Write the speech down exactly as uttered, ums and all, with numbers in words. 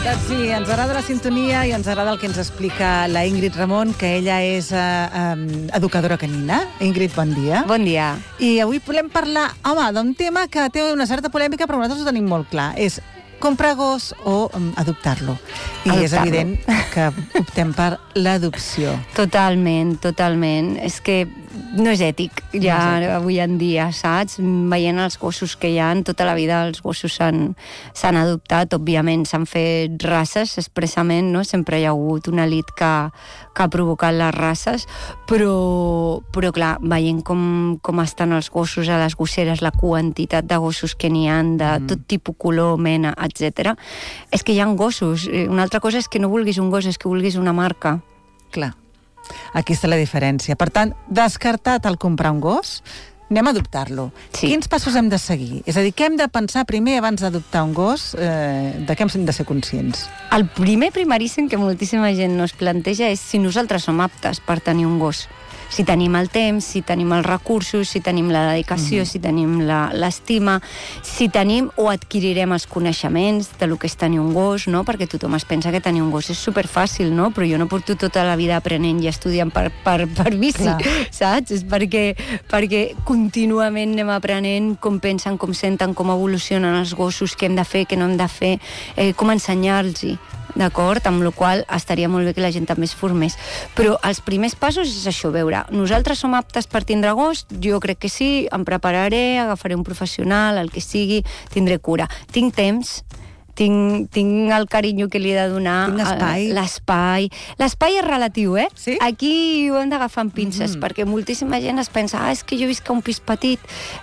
Doncs sí, ens agrada la sintonia i ens agrada el que ens explica la Ingrid Ramon, que ella és eh, eh, educadora canina. Ingrid, bon dia. Bon dia. I avui volem parlar, home, d'un tema que té una certa polèmica, però nosaltres ho tenim molt clar. És comprar gos o um, adoptar-lo. I adoptar és evident que optem per l'adopció. Totalment, totalment. És que no és ètic, ja no és ètic. Avui en dia, saps? Veient els gossos que hi ha, tota la vida els gossos s'han adoptat, òbviament s'han fet races expressament, no? Sempre hi ha hagut una elit que, que ha provocat les races, però, però clar, veient com, com estan els gossos a les gosseres, la quantitat de gossos que n'hi ha, de mm. tot tipus, color, mena, etcètera, és que hi ha gossos. Una altra cosa és que no vulguis un gos, és que vulguis una marca. Clar. Aquí està la diferència. Per tant, descartat el comprar un gos, anem a adoptar-lo. Sí. Quins passos hem de seguir? És a dir, què hem de pensar primer abans d'adoptar un gos? Eh, de què hem de ser conscients? El primer primeríssim que moltíssima gent no es planteja és si nosaltres som aptes per tenir un gos. Si tenim el temps, si tenim els recursos, si tenim la dedicació, mm. si tenim l'estima, si tenim o adquirirem els coneixements de lo que és tenir un gos, no? Perquè tothom es pensa que tenir un gos és superfàcil, no? Però jo no porto tota la vida aprenent i estudiant per, per, per bici, clar. Saps? És perquè, perquè contínuament anem aprenent com pensen, com senten, com evolucionen els gossos, què hem de fer, què no hem de fer, eh, com ensenyar-los-hi. D'acord? Amb la qual cosa estaria molt bé que la gent també es formés. Però els primers passos és això, veure, nosaltres som aptes per tindre gos? Jo crec que sí, em prepararé, agafaré un professional, el que sigui, tindré cura. Tinc temps, tinc, tinc el carinyo que li he de donar. Tinc espai. L'espai. L'espai és relatiu, eh? Sí? Aquí ho hem d'agafar amb pinces, mm-hmm. perquè moltíssima gent es pensa, ah, és que jo visc a un pis petit,